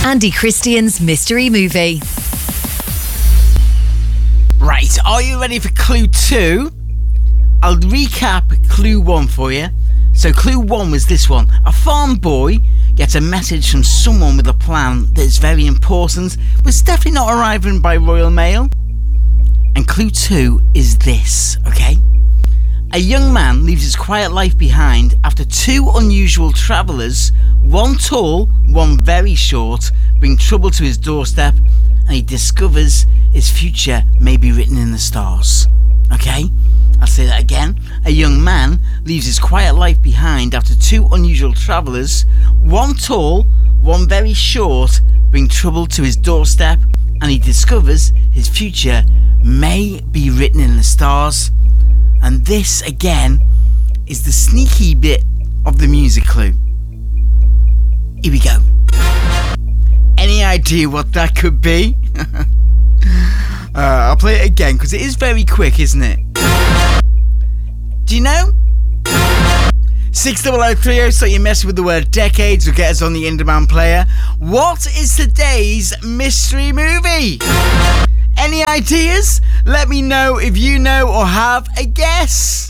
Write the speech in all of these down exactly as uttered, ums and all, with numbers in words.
Andy Christian's Mystery Movie. Right, are you ready for clue two? I'll recap clue one for you. So clue one was this one. A farm boy gets a message from someone with a plan that is very important, but it's definitely not arriving by Royal Mail. And clue two is this, okay? A young man leaves his quiet life behind after two unusual travellers, one tall, one very short, bring trouble to his doorstep, and he discovers his future may be written in the stars. Okay? I'll say that again. A young man leaves his quiet life behind after two unusual travellers, one tall, one very short, bring trouble to his doorstep, and he discovers his future may be written in the stars. And this, again, is the sneaky bit of the music clue. Here we go. Any idea what that could be? uh, I'll play it again because it is very quick, isn't it? Do you know? six double oh three oh, so you're messing with the word decades will get us on the in-demand player. What is today's mystery movie? Any ideas? Let me know if you know or have a guess.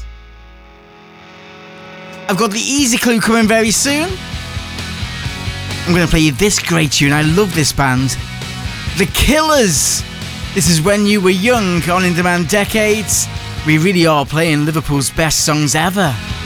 I've got the easy clue coming very soon. I'm going to play you this great tune. I love this band. The Killers. This is When You Were Young on In Demand Decades. We really are playing Liverpool's best songs ever.